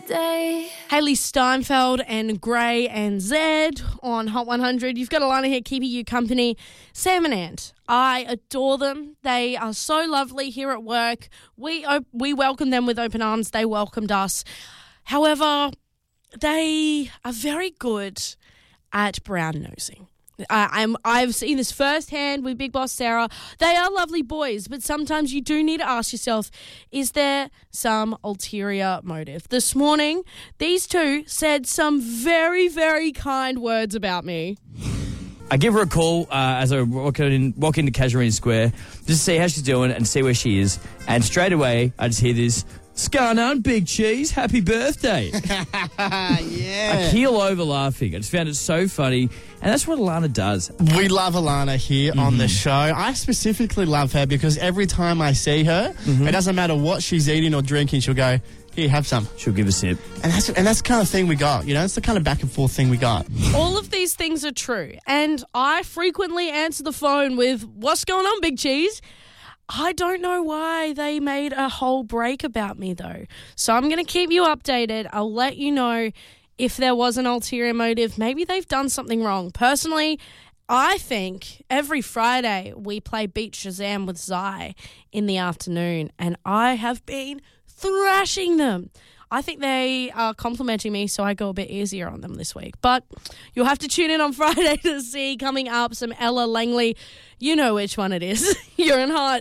day. Hayley Steinfeld and Gray and Zed on Hot 100. You've got Alana here keeping you company. Sam and Ant, I adore them. They are so lovely here at work. We welcome them with open arms. They welcomed us. However, they are very good at brown nosing. I've seen this firsthand with Big Boss Sarah. They are lovely boys, but sometimes you do need to ask yourself, is there some ulterior motive? This morning, these two said some very, very kind words about me. I give her a call as I walk into Casuarina Square just to see how she's doing and see where she is. And straight away, I just hear this, "Scarnan, Big Cheese, happy birthday." Yeah. I keel over laughing. I just found it so funny. And that's what Alana does. We love Alana here on the show. I specifically love her because every time I see her, it doesn't matter what she's eating or drinking, she'll go, "Here, have some." She'll give a sip. And that's the kind of thing we got, you know? It's the kind of back and forth thing we got. All of these things are true. And I frequently answer the phone with, "What's going on, Big Cheese?" I don't know why they made a whole break about me, though. So I'm going to keep you updated. I'll let you know if there was an ulterior motive. Maybe they've done something wrong. Personally, I think every Friday we play Beat Shazam with Zai in the afternoon, and I have been thrashing them. I think they are complimenting me, so I go a bit easier on them this week. But you'll have to tune in on Friday to see coming up some Ella Langley. You know which one it is. You're in Hot.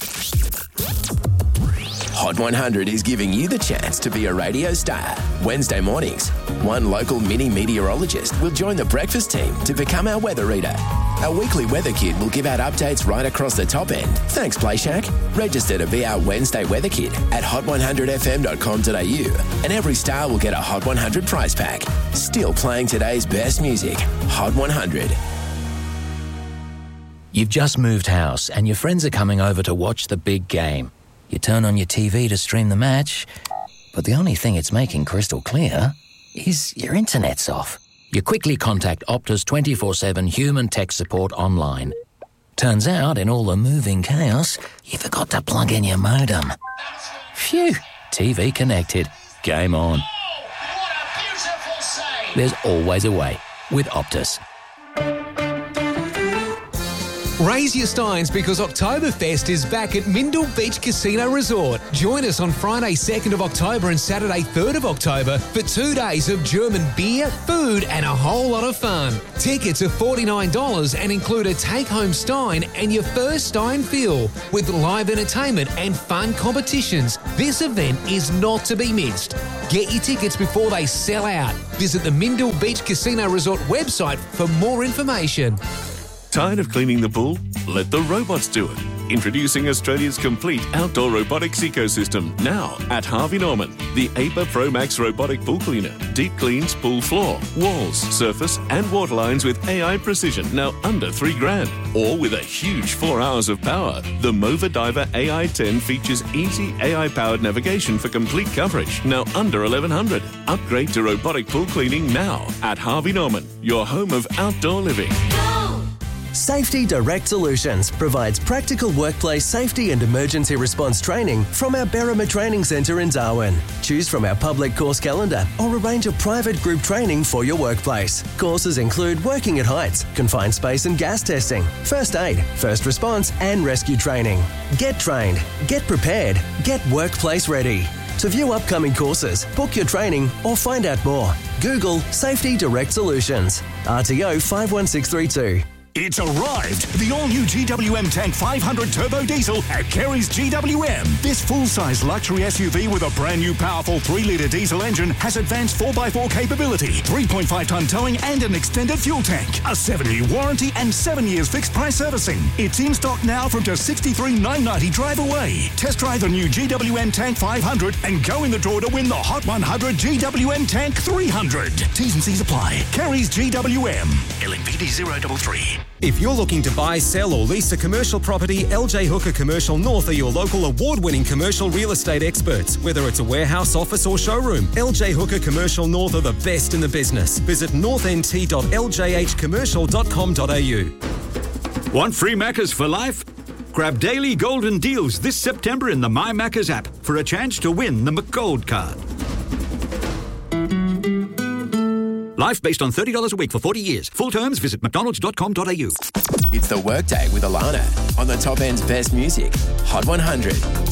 Hot 100 is giving you the chance to be a radio star. Wednesday mornings, one local mini meteorologist will join the breakfast team to become our weather reader. Our weekly weather kid will give out updates right across the top end. Thanks, PlayShack. Register to be our Wednesday weather kid at hot100fm.com.au, and every star will get a Hot 100 prize pack. Still playing today's best music. Hot 100. You've just moved house and your friends are coming over to watch the big game. You turn on your TV to stream the match, but the only thing it's making crystal clear is your internet's off. You quickly contact Optus 24/7 human tech support online. Turns out, in all the moving chaos, you forgot to plug in your modem. Phew, TV connected. Game on. There's always a way with Optus. Raise your steins because Oktoberfest is back at Mindel Beach Casino Resort. Join us on Friday 2nd of October and Saturday 3rd of October for 2 days of German beer, food and a whole lot of fun. Tickets are $49 and include a take-home stein and your first stein fill with live entertainment and fun competitions. This event is not to be missed. Get your tickets before they sell out. Visit the Mindel Beach Casino Resort website for more information. Tired of cleaning the pool? Let the robots do it. Introducing Australia's complete outdoor robotics ecosystem now at Harvey Norman. The APA Pro Max robotic pool cleaner. Deep cleans pool floor, walls, surface and water lines with AI precision, now under $3,000. Or with a huge 4 hours of power. The Mova Diver AI10 features easy AI-powered navigation for complete coverage, now under $1,100. Upgrade to robotic pool cleaning now at Harvey Norman, your home of outdoor living. Safety Direct Solutions provides practical workplace safety and emergency response training from our Berrima Training Centre in Darwin. Choose from our public course calendar or arrange a private group training for your workplace. Courses include working at heights, confined space and gas testing, first aid, first response and rescue training. Get trained, get prepared, get workplace ready. To view upcoming courses, book your training or find out more, Google Safety Direct Solutions. RTO 51632. It's arrived! The all-new GWM Tank 500 Turbo Diesel at Kerry's GWM. This full-size luxury SUV with a brand new powerful 3-litre diesel engine has advanced 4x4 capability, 3.5-tonne towing and an extended fuel tank, a 7-year warranty and 7 years fixed-price servicing. It's in stock now from just $63,990 drive away. Test drive the new GWM Tank 500 and go in the draw to win the Hot 100 GWM Tank 300. T's and C's apply. Kerry's GWM. LMPD 033. If you're looking to buy, sell or lease a commercial property, LJ Hooker Commercial North are your local award-winning commercial real estate experts. Whether it's a warehouse, office or showroom, LJ Hooker Commercial North are the best in the business. Visit northnt.ljhcommercial.com.au. Want free Maccas for life? Grab daily golden deals this September in the My Maccas app for a chance to win the McGold card. Life based on $30 a week for 40 years. Full terms, visit mcdonalds.com.au. It's the Workday with Alana on the top end's best music. Hot 100.